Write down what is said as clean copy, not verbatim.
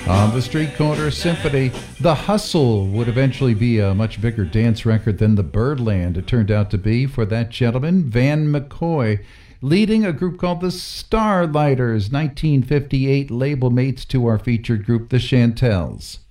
On the Street Corner Symphony, The Hustle would eventually be a much bigger dance record than the Birdland it turned out to be for that gentleman, Van McCoy, leading a group called the Starlighters, 1958 label mates to our featured group, the Chantels.